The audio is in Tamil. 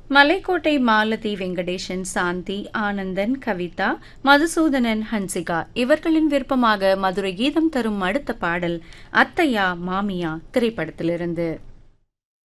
மலைக்கோட்டை மாலதி வெங்கடேசன், சாந்தி, ஆனந்தன், கவிதா, மதுசூதனன், ஹன்சிகா இவர்களின் விருப்பமாக மதுரை கீதம் தரும் அடுத்த பாடல் அத்தையா மாமியா திரைப்படத்திலிருந்து.